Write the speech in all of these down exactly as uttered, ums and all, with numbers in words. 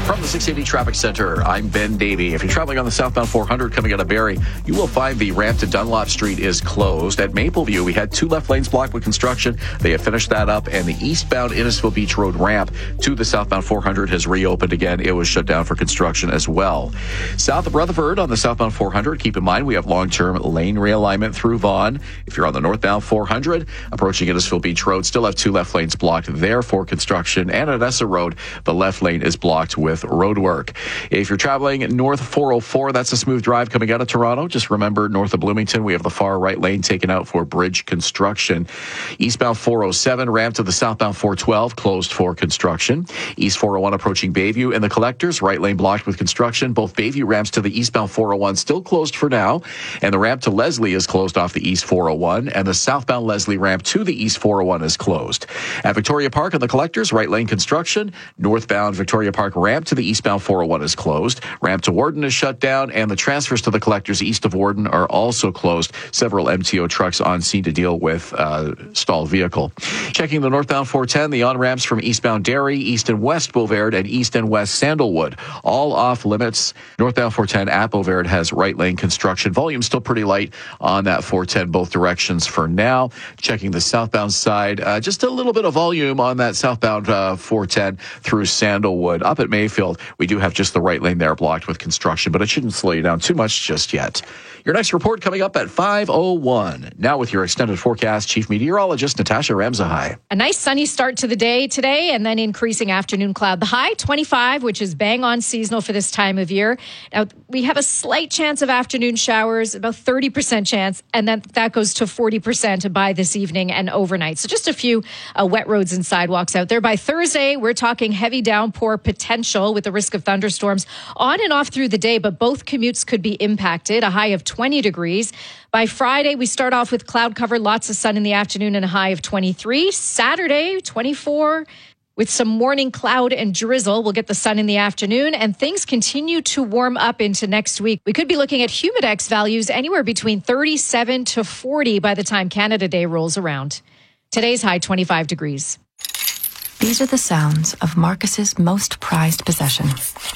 From the six eighty Traffic Center, I'm Ben Davey. If you're traveling on the southbound four hundred coming out of Barrie, you will find the ramp to Dunlop Street is closed. At Mapleview, we had two left lanes blocked with construction. They have finished that up, and the eastbound Innisfil Beach Road ramp to the southbound four hundred has reopened again. It was shut down for construction as well. South of Rutherford on the southbound four hundred, keep in mind we have long-term lane realignment through Vaughan. If you're on the northbound four hundred, approaching Innisfil Beach Road, still have two left lanes blocked there for construction. And at Essa Road, the left lane is blocked with road work. If you're traveling north four oh four, that's a smooth drive coming out of Toronto. Just remember, north of Bloomington, we have the far right lane taken out for bridge construction. Eastbound four oh seven, ramp to the southbound four twelve, closed for construction. East four oh one approaching Bayview and the Collectors, right lane blocked with construction. Both Bayview ramps to the eastbound four oh one still closed for now. And the ramp to Leslie is closed off the east four oh one. And the southbound Leslie ramp to the east four oh one is closed. At Victoria Park and the Collectors, right lane construction. Northbound Victoria Park ramp to the eastbound four oh one is closed. Ramp to Warden is shut down, and the transfers to the Collectors east of Warden are also closed. Several M T O trucks on scene to deal with uh, stalled vehicle. Checking the northbound four ten, the on-ramps from eastbound Derry, east and west Boulevard, and east and west Sandalwood, all off limits. Northbound four ten at Boulevard has right lane construction. Volume still pretty light on that four ten, both directions for now. Checking the southbound side, uh, just a little bit of volume on that southbound uh, four ten through Sandalwood. Up at Mayfield, we do have just the right lane there blocked with construction, but it shouldn't slow you down too much just yet. Your next report coming up at five oh one. Now with your extended forecast, Chief Meteorologist Natasha Ramzahai. A nice sunny start to the day today, and then increasing afternoon cloud. The high, twenty-five, which is bang on seasonal for this time of year. Now, we have a slight chance of afternoon showers, about thirty percent chance, and then that goes to forty percent by this evening and overnight. So just a few uh, wet roads and sidewalks out there. By Thursday, we're talking heavy downpour potential with the risk of thunderstorms on and off through the day, but both commutes could be impacted. A high of twenty degrees. By Friday, we start off with cloud cover, lots of sun in the afternoon and a high of twenty-three. Saturday, twenty-four, with some morning cloud and drizzle. We'll get the sun in the afternoon, and things continue to warm up into next week. We could be looking at humidex values anywhere between thirty-seven to forty by the time Canada Day rolls around. Today's high, twenty-five degrees. These are the sounds of Marcus's most prized possession.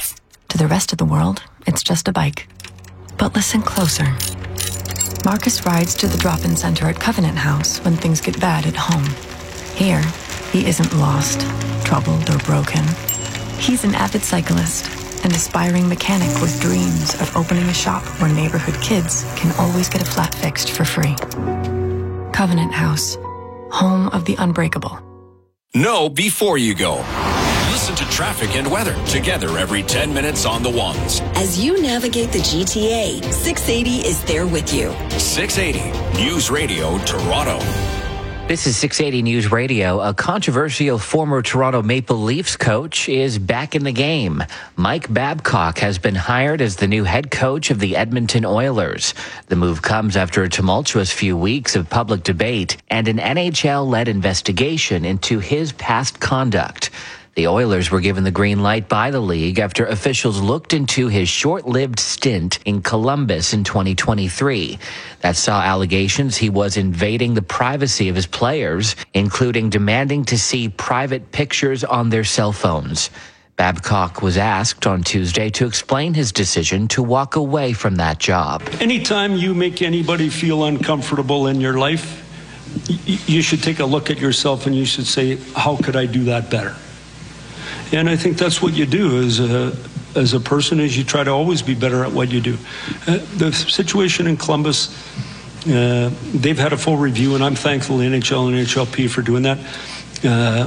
To the rest of the world, it's just a bike. But listen closer. Marcus rides to the drop-in center at Covenant House when things get bad at home. Here, he isn't lost, troubled, or broken. He's an avid cyclist, an aspiring mechanic with dreams of opening a shop where neighborhood kids can always get a flat fixed for free. Covenant House, home of the unbreakable. Know before you go. Listen to traffic and weather together every ten minutes on the ones. As you navigate the G T A, six eighty is there with you. six eighty News Radio Toronto. This is six eighty News Radio. A controversial former Toronto Maple Leafs coach is back in the game. Mike Babcock has been hired as the new head coach of the Edmonton Oilers. The move comes after a tumultuous few weeks of public debate and an N H L-led investigation into his past conduct. The Oilers were given the green light by the league after officials looked into his short-lived stint in Columbus in twenty twenty-three. That saw allegations he was invading the privacy of his players, including demanding to see private pictures on their cell phones. Babcock was asked on Tuesday to explain his decision to walk away from that job. Anytime you make anybody feel uncomfortable in your life, y- you should take a look at yourself and you should say, how could I do that better? And I think that's what you do as a, as a person, is you try to always be better at what you do. Uh, the situation in Columbus, uh, they've had a full review, and I'm thankful to N H L and N H L P for doing that. Uh,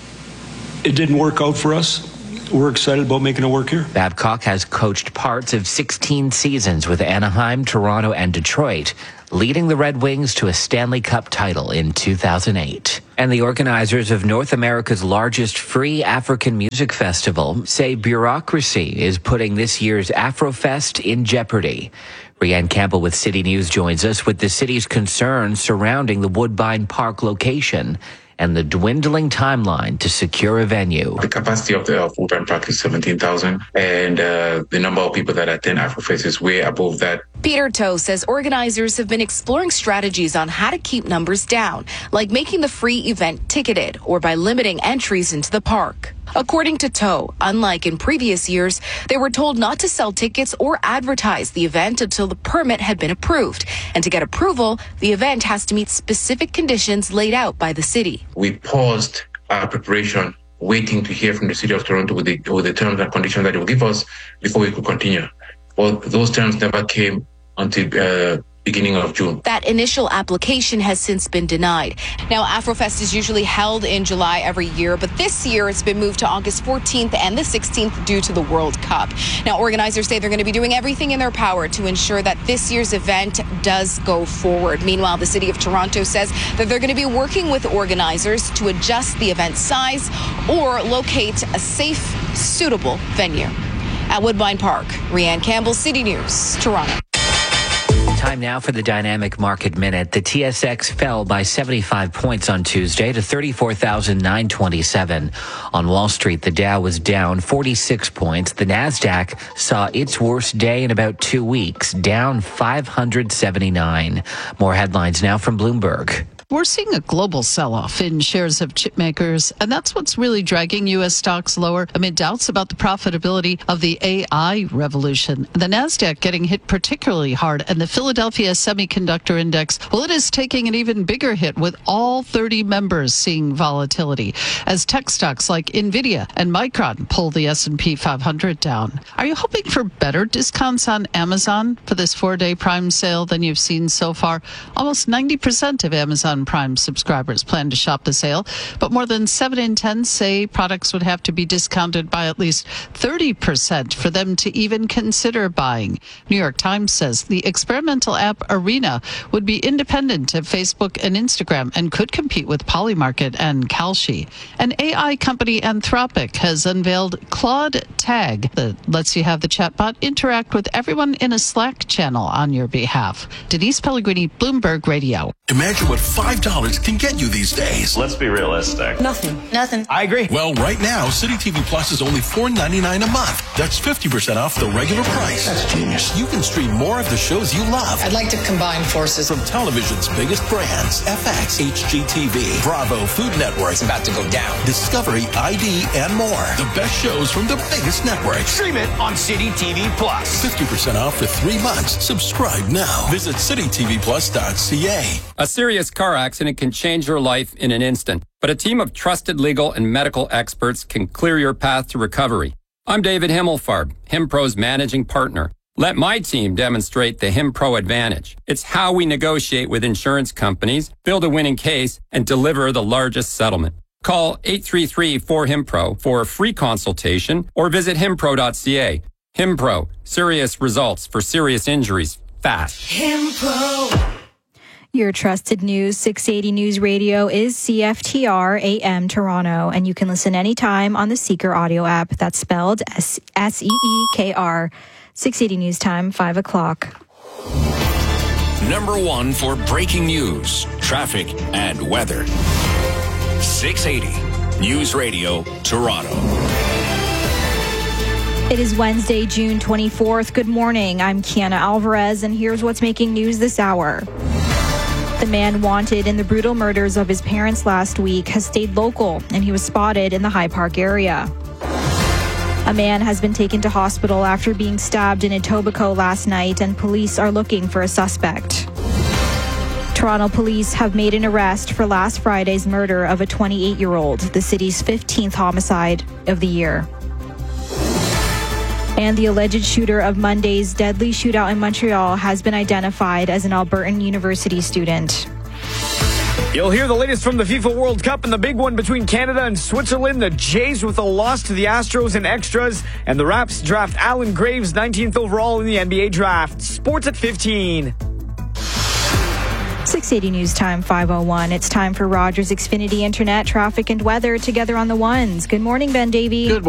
it didn't work out for us. We're excited about making it work here. Babcock has coached parts of sixteen seasons with Anaheim, Toronto, and Detroit, leading the Red Wings to a Stanley Cup title in two thousand eight. And the organizers of North America's largest free African music festival say bureaucracy is putting this year's Afrofest in jeopardy. Rianne Campbell with City News joins us with the city's concerns surrounding the Woodbine Park location and the dwindling timeline to secure a venue. The capacity of the Woodbine Park is seventeen thousand, and uh, the number of people that attend Afrofest is way above that Peter Toe says organizers have been exploring strategies on how to keep numbers down, like making the free event ticketed or by limiting entries into the park. According to Toe, unlike in previous years, they were told not to sell tickets or advertise the event until the permit had been approved. And to get approval, the event has to meet specific conditions laid out by the city. We paused our preparation, waiting to hear from the City of Toronto with the, with the terms and conditions that they will give us before we could continue. Well, those terms never came until uh, beginning of June. That initial application has since been denied. Now, Afrofest is usually held in July every year, but this year it's been moved to August fourteenth and the sixteenth due to the World Cup. Now, organizers say they're going to be doing everything in their power to ensure that this year's event does go forward. Meanwhile, the City of Toronto says that they're going to be working with organizers to adjust the event size or locate a safe, suitable venue. At Woodbine Park, Rianne Campbell, City News, Toronto. Time now for the Dynamic Market Minute. The T S X fell by seventy-five points on Tuesday to thirty-four thousand nine hundred twenty-seven. On Wall Street, the Dow was down forty-six points. The Nasdaq saw its worst day in about two weeks, down five hundred seventy-nine. More headlines now from Bloomberg. We're seeing a global sell-off in shares of chip makers, and that's what's really dragging U S stocks lower amid doubts about the profitability of the A I revolution. The Nasdaq getting hit particularly hard, and the Philadelphia Semiconductor Index, well, it is taking an even bigger hit with all thirty members seeing volatility as tech stocks like Nvidia and Micron pull the S and P five hundred down. Are you hoping for better discounts on Amazon for this four-day Prime sale than you've seen so far? Almost ninety percent of Amazon Prime subscribers plan to shop the sale, but more than seven in ten say products would have to be discounted by at least thirty percent for them to even consider buying. New York Times says the experimental app Arena would be independent of Facebook and Instagram and could compete with Polymarket and Kalshi. An A I company, Anthropic, has unveiled Claude Tag that lets you have the chatbot interact with everyone in a Slack channel on your behalf. Denise Pellegrini, Bloomberg Radio. Imagine what five dollars can get you these days. Let's be realistic. Nothing. Nothing. I agree. Well, right now, City T V Plus is only four ninety-nine a month. That's fifty percent off the regular price. That's genius. You can stream more of the shows you love. I'd like to combine forces. From television's biggest brands, F X, H G T V, Bravo, Food Network. It's about to go down. Discovery, I D, and more. The best shows from the biggest networks. Stream it on City T V Plus. fifty percent off for three months. Subscribe now. Visit city t v plus dot c a. A serious car accident can change your life in an instant, but a team of trusted legal and medical experts can clear your path to recovery. I'm David Himmelfarb, HimPro's managing partner. Let my team demonstrate the HimPro advantage. It's how we negotiate with insurance companies, build a winning case, and deliver the largest settlement. Call eight three three four HimPro for a free consultation or visit himpro dot c a. HimPro, serious results for serious injuries, fast. HimPro. Your trusted news, six eighty News Radio is C F T R A M Toronto, and you can listen anytime on the Seeker audio app. That's spelled S E E K R. six eighty News Time, five o'clock. Number one for breaking news, traffic, and weather. six eighty News Radio, Toronto. It is Wednesday, June twenty-fourth. Good morning. I'm Kiana Alvarez, and here's what's making news this hour. The man wanted in the brutal murders of his parents last week has stayed local, and he was spotted in the High Park area. A man has been taken to hospital after being stabbed in Etobicoke last night, and police are looking for a suspect. Toronto police have made an arrest for last Friday's murder of a twenty-eight-year-old, the city's fifteenth homicide of the year. And the alleged shooter of Monday's deadly shootout in Montreal has been identified as an Albertan University student. You'll hear the latest from the FIFA World Cup and the big one between Canada and Switzerland. The Jays with a loss to the Astros in extras. And the Raps draft Alan Graves, nineteenth overall in the N B A draft. Sports at fifteen. six eighty News Time, five oh one. It's time for Rogers Xfinity Internet, traffic, and weather together on the ones. Good morning, Ben Davey. Good